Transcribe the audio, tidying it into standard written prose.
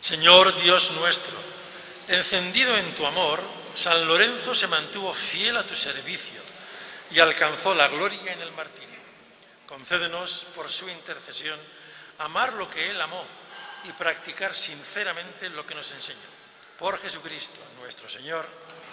Señor Dios nuestro, encendido en tu amor, San Lorenzo se mantuvo fiel a tu servicio y alcanzó la gloria en el martirio. Concédenos, por su intercesión, amar lo que él amó y practicar sinceramente lo que nos enseñó. Por Jesucristo, nuestro Señor.